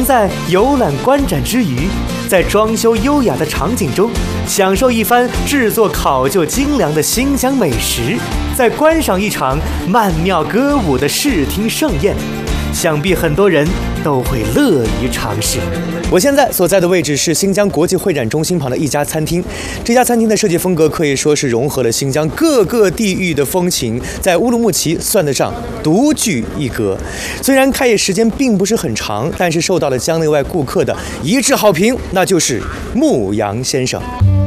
在游览观展之余，在装修优雅的场景中，享受一番制作考究精良的新疆美食，再观赏一场曼妙歌舞的视听盛宴，想必很多人都会乐于尝试。我现在所在的位置是新疆国际会展中心旁的一家餐厅，这家餐厅的设计风格可以说是融合了新疆各个地域的风情，在乌鲁木齐算得上独具一格。虽然开业时间并不是很长，但是受到了疆内外顾客的一致好评，那就是牧羊先生。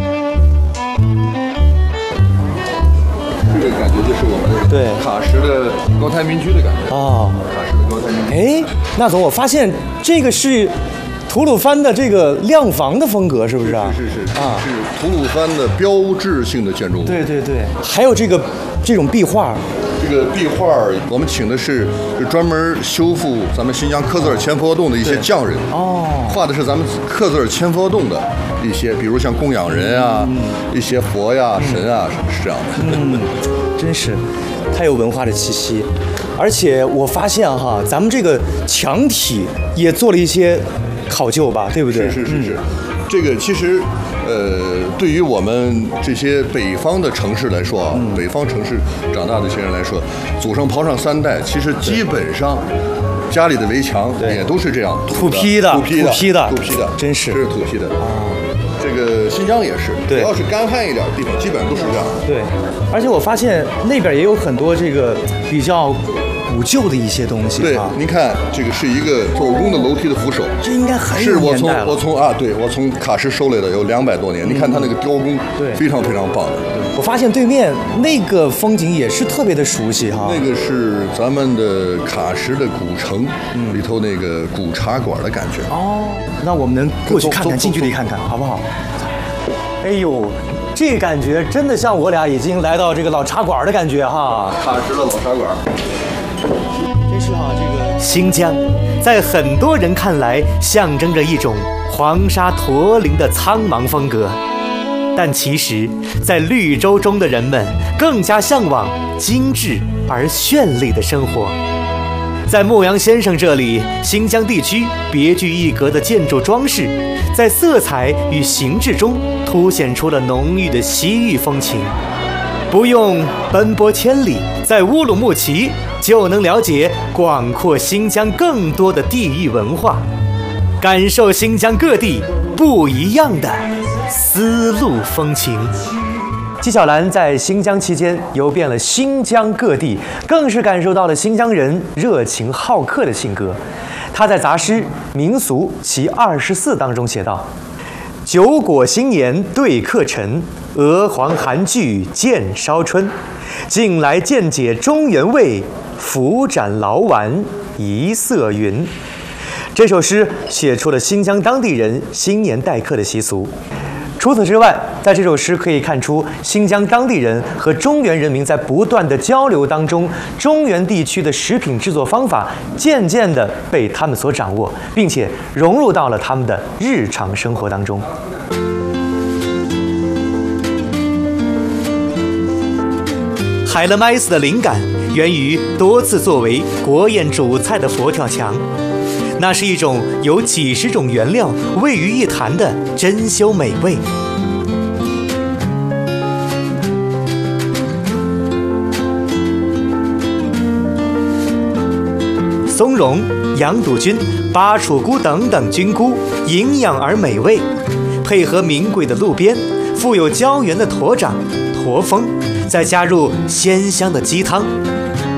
这个感觉就是我们对喀什的高台民居的感觉哦， 喀什的高台民居。 哎，那总我发现这个是吐鲁番的这个亮房的风格，是不是啊？ 是啊， 是吐鲁番的标志性的建筑物。 对对对，还有这种壁画。 这个壁画我们请的是专门修复咱们新疆克孜尔千佛洞的一些匠人哦， 画的是咱们克孜尔千佛洞的一些，比如像供养人啊，一些佛呀、神啊，是这样的。 真是太有文化的气息。而且我发现哈，咱们这个墙体也做了一些考究吧，对不对？ 是。这个其实，对于我们这些北方的城市来说啊，北方城市长大的一些人来说，祖上刨上3代，其实基本上家里的围墙也都是这样土坯的，真是这是土坯的啊。这个新疆也是，只要是干旱一点的地方，基本上都是这样。 对，而且我发现那边也有很多这个比较古旧的一些东西。 对，您看这个是一个手工的楼梯的扶手， 这应该很是我有年代了。 我从喀什收来的，有200多年。你看它那个雕工， 对， 非常非常棒的。 我发现对面那个风景也是特别的熟悉哈。 那个是咱们的喀什的古城里头那个古茶馆的感觉。 哦，那我们能过去看看，近距离看看，好不好？哎呦，这感觉真的像我俩已经来到这个老茶馆的感觉哈。 喀什的老茶馆。 真是哈，这个新疆，在很多人看来象征着一种黄沙驼铃的苍茫风格，但其实，在绿洲中的人们更加向往精致而绚丽的生活。在牧羊先生这里，新疆地区别具一格的建筑装饰，在色彩与形制中凸显出了浓郁的西域风情。不用奔波千里，在乌鲁木齐就能了解广阔新疆更多的地域文化，感受新疆各地不一样的丝路风情。纪晓岚在新疆期间游遍了新疆各地，更是感受到了新疆人热情好客的性格。他在杂诗《民俗其24》当中写道：“酒果新年对客陈，娥皇韩剧见烧春。近来见解中原味，拂斩劳丸一色云。”这首诗写出了新疆当地人新年待客的习俗。除此之外，在这首诗可以看出新疆当地人和中原人民在不断的交流当中，中原地区的食品制作方法渐渐地被他们所掌握，并且融入到了他们的日常生活当中。海勒麦斯的灵感源于多次作为国宴主菜的佛跳墙，那是一种由几十种原料味于一谈的珍馐美味。松茸、羊肚菌、巴楚菇等等菌菇，营养而美味，配合名贵的路边富有胶原的驼掌、驼峰，再加入鲜香的鸡汤，